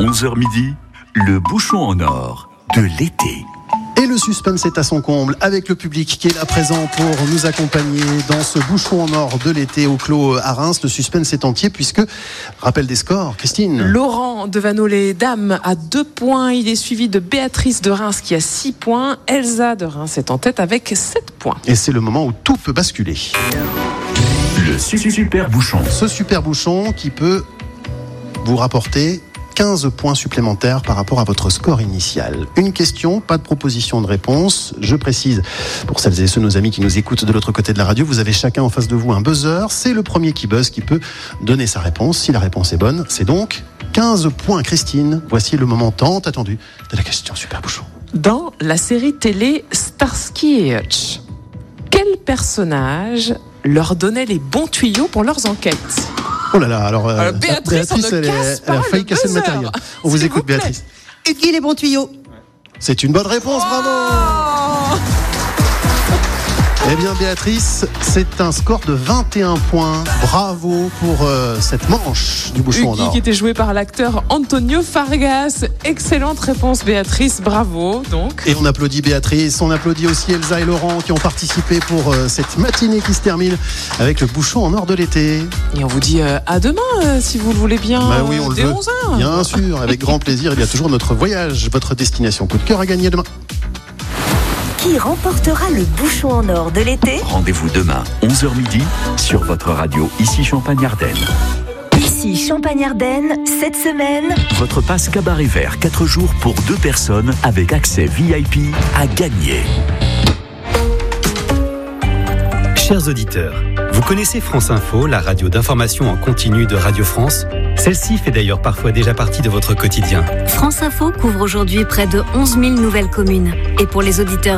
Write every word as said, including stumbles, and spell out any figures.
onze heures midi, le bouchon en or de l'été. Et le suspense est à son comble avec le public qui est là présent pour nous accompagner dans ce bouchon en or de l'été au Clos à Reims. Le suspense est entier puisque, rappel des scores, Christine. Laurent de Vanolet, dame, a deux points. Il est suivi de Béatrice de Reims qui a six points. Elsa de Reims est en tête avec sept points. Et c'est le moment où tout peut basculer. Le super bouchon. Ce super bouchon qui peut vous rapporter quinze points supplémentaires par rapport à votre score initial. Une question, pas de proposition de réponse. Je précise, pour celles et ceux, nos amis qui nous écoutent de l'autre côté de la radio, vous avez chacun en face de vous un buzzer. C'est le premier qui buzz qui peut donner sa réponse. Si la réponse est bonne, c'est donc quinze points. Christine, voici le moment tant attendu de la question super bouchon. Dans la série télé Starsky et Hutch, quel personnage leur donnait les bons tuyaux pour leurs enquêtes ? Oh là là, alors, euh, alors Béatrice, Béatrice on ne elle, casse est, elle a pas failli le casser le buzzer. matériel. On vous S'il écoute, vous plaît. Béatrice. Huggy les bons tuyaux. C'est une bonne réponse, bravo. Oh Eh bien, Béatrice, c'est un score de vingt et un points. Bravo pour euh, cette manche du bouchon en Huggy or. qui était joué par l'acteur Antonio Fargas. Excellente réponse Béatrice, bravo donc. Et on applaudit Béatrice, on applaudit aussi Elsa et Laurent qui ont participé pour euh, cette matinée qui se termine avec le bouchon en or de l'été. Et on vous dit euh, à demain euh, si vous le voulez bien, Bah oui, on euh, le dès veut. onze heures. Bien sûr, avec grand plaisir. Il y a toujours notre voyage, votre destination coup de cœur à gagner demain. Qui remportera le bouchon en or de l'été ? Rendez-vous demain, onze heures midi, sur votre radio, ici Champagne-Ardenne. Ici Champagne-Ardenne, cette semaine, Votre passe cabaret vert, quatre jours pour deux personnes, avec accès V I P à gagner. Chers auditeurs, vous connaissez France Info, la radio d'information en continu de Radio France ? Celle-ci fait d'ailleurs parfois déjà partie de votre quotidien. France Info couvre aujourd'hui près de onze mille nouvelles communes. Et pour les auditeurs